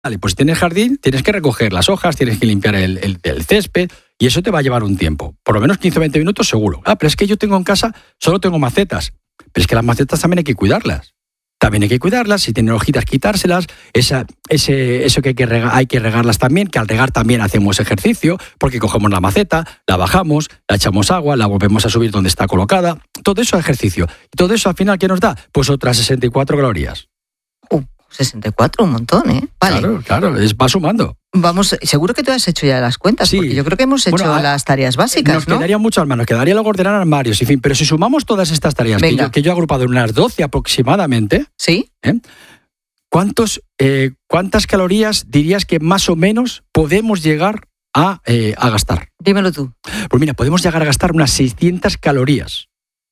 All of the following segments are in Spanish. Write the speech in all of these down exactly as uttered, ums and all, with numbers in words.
Vale, pues si tienes jardín, tienes que recoger las hojas, tienes que limpiar el, el, el césped y eso te va a llevar un tiempo. Por lo menos quince o veinte minutos seguro. Ah, pero es que yo tengo en casa, solo tengo macetas. Pero es que las macetas también hay que cuidarlas. También hay que cuidarlas, si tienen hojitas quitárselas, esa, ese, eso que hay que, regar, hay que regarlas también, que al regar también hacemos ejercicio, porque cogemos la maceta, la bajamos, la echamos agua, la volvemos a subir donde está colocada. Todo eso es ejercicio. Y todo eso al final, ¿qué nos da? Pues otras sesenta y cuatro calorías. Uh, sesenta y cuatro, un montón, ¿eh? Vale. Claro, claro, es, va sumando. Vamos, seguro que tú has hecho ya las cuentas, Sí. porque yo creo que hemos hecho Bueno, las tareas básicas, Nos ¿no? quedaría mucho más, nos quedaría luego ordenar armarios, en fin, pero si sumamos todas estas tareas que yo, que yo he agrupado en unas doce aproximadamente, ¿Sí? ¿eh? ¿Cuántos, eh, ¿cuántas calorías dirías que más o menos podemos llegar a, eh, a gastar? Dímelo tú. Pues mira, podemos llegar a gastar unas seiscientas calorías.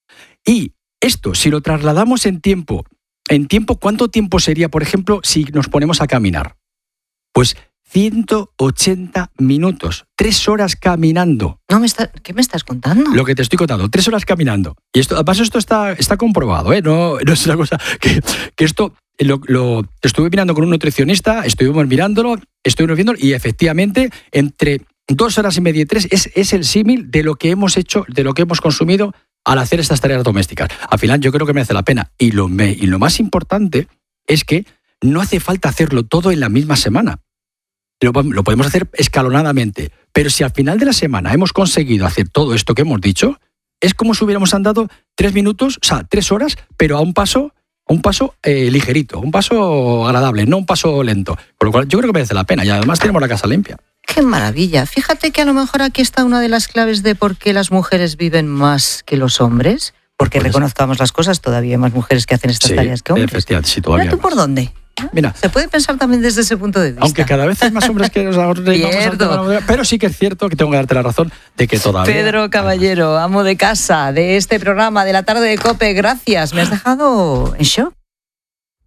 Y esto, si lo trasladamos en tiempo, en tiempo, ¿cuánto tiempo sería, por ejemplo, si nos ponemos a caminar? Pues ciento ochenta minutos, tres horas caminando. No me está, ¿qué me estás contando? Lo que te estoy contando, tres horas caminando. Y esto, además esto está, está comprobado, ¿eh? No, no es una cosa que, que esto lo, lo estuve mirando con un nutricionista, estuvimos mirándolo, estuvimos viendo y efectivamente entre dos horas y media y tres es, es el símil de lo que hemos hecho, de lo que hemos consumido al hacer estas tareas domésticas. Al final yo creo que merece la pena. Y lo, me, y lo más importante es que no hace falta hacerlo todo en la misma semana. Lo, lo podemos hacer escalonadamente. Pero si al final de la semana hemos conseguido hacer todo esto que hemos dicho, es como si hubiéramos andado tres minutos, o sea, tres horas, pero a un paso, a un paso eh, ligerito, un paso agradable, no un paso lento. Por lo cual yo creo que merece la pena. Y además tenemos la casa limpia. ¡Qué maravilla! Fíjate que a lo mejor aquí está una de las claves de por qué las mujeres viven más que los hombres. Porque pues, reconozcamos las cosas, todavía hay más mujeres que hacen estas sí, tareas que hombres. Efectivamente, sí, todavía. ¿Pero tú por dónde? Mira, se puede pensar también desde ese punto de vista. Aunque cada vez hay más hombres que nos ahorramos, pero sí que es cierto que tengo que darte la razón de que todavía. Pedro Caballero, amo de casa de este programa de la tarde de COPE, gracias. Me has dejado en shock.